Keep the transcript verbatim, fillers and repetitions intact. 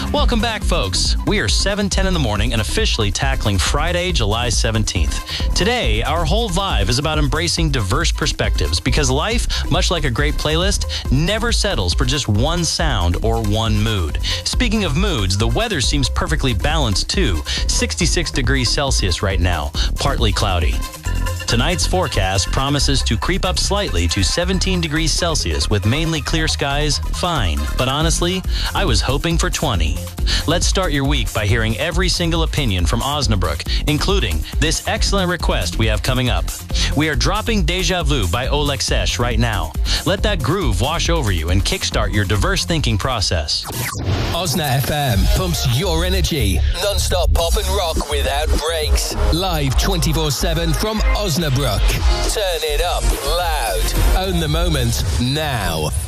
Welcome back, folks. We are seven ten in the morning and officially tackling Friday, July seventeenth. Today, our whole vibe is about embracing diverse perspectives because life, much like a great playlist, never settles for just one sound or one mood. Speaking of moods, the weather seems perfectly balanced too. sixty-six degrees Celsius right now, partly cloudy. Tonight's forecast promises to creep up slightly to seventeen degrees Celsius with mainly clear skies. Fine, but honestly, I was hoping for twenty. Let's start your week by hearing every single opinion from Osnabrück, including this excellent request we have coming up. We are dropping Deja Vu by Oleg Sesh right now. Let that groove wash over you and kickstart your diverse thinking process. Osna F M pumps your energy. Non-stop pop and rock without breaks. Live twenty-four seven from Osnabrück. Turn it up loud. Own the moment now.